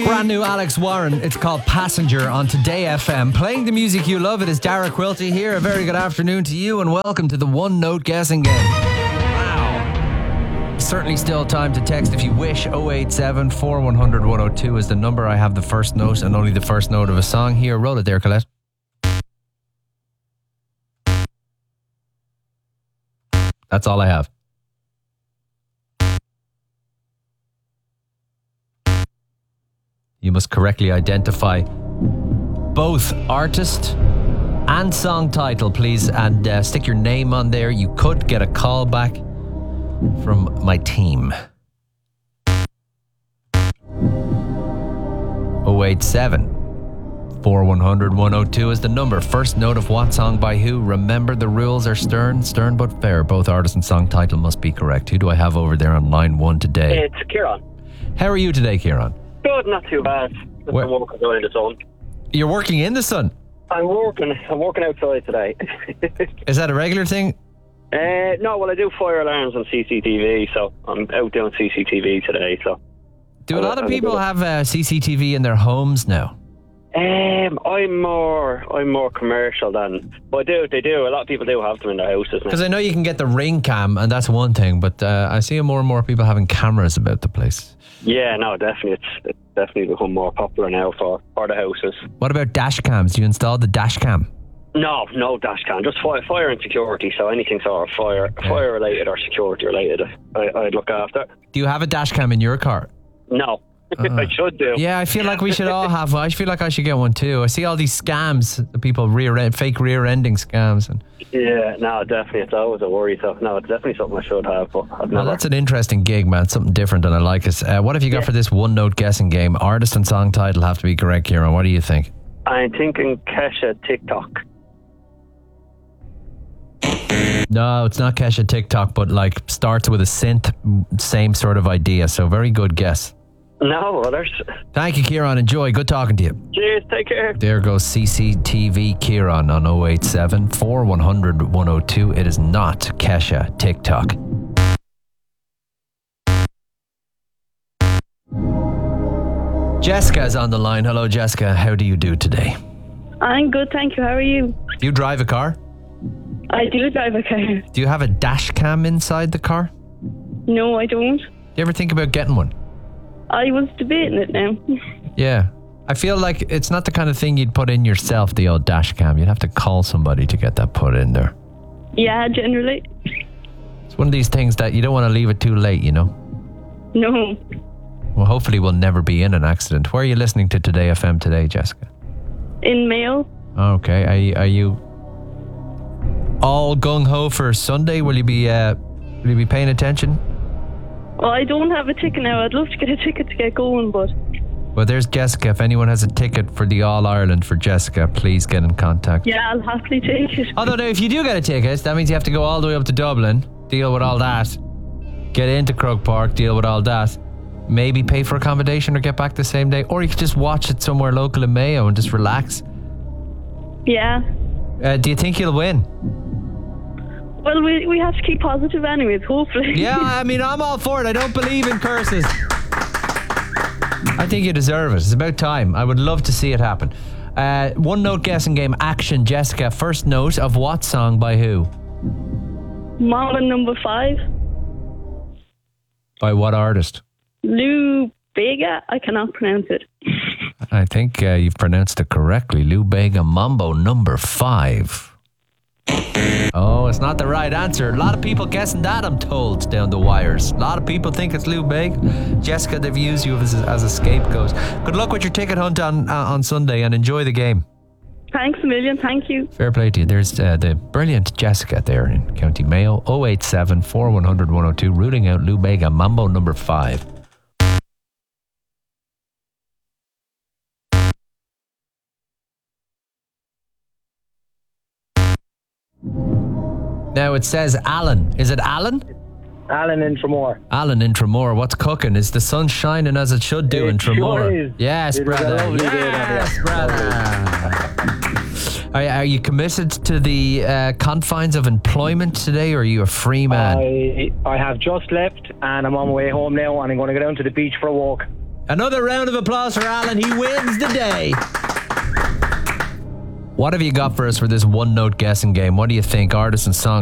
Brand new Alex Warren. It's called Passenger on Today FM. Playing the music you love. It is Dara Quilty here. A very good afternoon to you and welcome to the One Note Guessing Game. Wow. Certainly still time to text if you wish. 087 4100 102 is the number. I have the first note and only the first note of a song here. Roll it there, Colette. That's all I have. You must correctly identify both artist and song title, please, and stick your name on there. You could get a call back from my team. 087 4100 102 is the number. First note of what song by who. Remember, the rules are stern but fair. Both artist and song title must be correct. Who do I have over there on line one today? It's Kieran. How are you today, Kieran? Good, not too bad. Just been walking out in the sun. You're working in the sun? I'm working outside today. Is that a regular thing? No, well, I do fire alarms on CCTV, so I'm out doing CCTV today. So, do a lot of people have CCTV in their homes now? I'm more commercial than, but they do. A lot of people do have them in their houses now. Because I know you can get the Ring Cam, and that's one thing, but I see more and more people having cameras about the place. Yeah, no, definitely. It's definitely become more popular now for the houses. What about dash cams? Do you install the dash cam? No dash cam. Just fire and security. So anything sort of fire related or security related, I'd look after. Do you have a dash cam in your car? No. I should do. Yeah, I feel like we should all have. I feel like I should get one too. I see all these scams, the people fake rear-ending scams. Yeah, no, definitely. It's always a worry. So, no, it's definitely something I should have. But I've never. That's an interesting gig, man. Something different, and I like it. What have you got for this one-note guessing game? Artist and song title have to be correct, Kieran. What do you think? I'm thinking Kesha TikTok. No, it's not Kesha TikTok, but like starts with a synth, same sort of idea. So very good guess. No others. Thank you, Kieran. Enjoy. Good talking to you. Cheers. Take care. There goes CCTV Kieran on 087 4100 102. It is not Kesha TikTok. Jessica is on the line. Hello, Jessica. How do you do today? I'm good, thank you. How are you? Do you drive a car? I do drive a car. Do you have a dash cam inside the car? No, I don't. Do you ever think about getting one? I was debating it now. Yeah. I feel like it's not the kind of thing you'd put in yourself, the old dash cam. You'd have to call somebody to get that put in there. Yeah, generally. It's one of these things that you don't want to leave it too late, you know? No. Well, hopefully we'll never be in an accident. Where are you listening to Today FM today, Jessica? In Mayo. Okay. Are you all gung-ho for Sunday? Will you be paying attention? Well, I don't have a ticket now. I'd love to get a ticket to get going, but... Well, there's Jessica. If anyone has a ticket for the All-Ireland for Jessica, please get in contact. Yeah, I'll happily take it. Although, now, if you do get a ticket, that means you have to go all the way up to Dublin, deal with all that, get into Croke Park, deal with all that, maybe pay for accommodation or get back the same day, or you could just watch it somewhere local in Mayo and just relax. Yeah. Do you think you'll win? Well, we have to keep positive anyways, hopefully. Yeah, I mean, I'm all for it. I don't believe in curses. I think you deserve it. It's about time. I would love to see it happen. One note guessing game action. Jessica, first note of what song by who? Mama number 5. By what artist? Lou Bega. I cannot pronounce it. I think you've pronounced it correctly. Lou Bega, Mambo number 5. Oh, it's not the right answer. A lot of people guessing that, I'm told, down the wires. A lot of people think it's Lou Bega. Jessica, they've used you as a scapegoat. Good luck with your ticket hunt on Sunday and enjoy the game. Thanks a million. Thank you. Fair play to you. There's the brilliant Jessica there in County Mayo. 087 4100 102, rooting out Lou Bega, Mambo number 5. Now it says Alan. Is it Alan? Alan in Tramore. Alan in Tramore. What's cooking? Is the sun shining as it should do in Tramore? Sure is. Yes, brother. Yes, brother. Are you committed to the confines of employment today, or are you a free man? I have just left and I'm on my way home now, and I'm going to go down to the beach for a walk. Another round of applause for Alan. He wins the day. What have you got for us for this one-note guessing game? What do you think? Artists and songs